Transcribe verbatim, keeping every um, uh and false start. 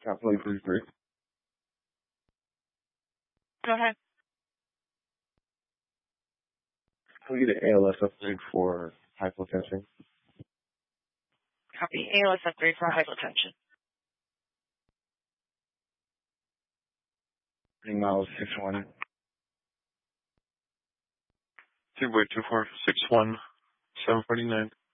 Capital three three. Go ahead. Can we get an A L S upgrade for hypotension? Copy. A L S upgrade for hypotension. Miles six one. Two by two four six one seven forty nine.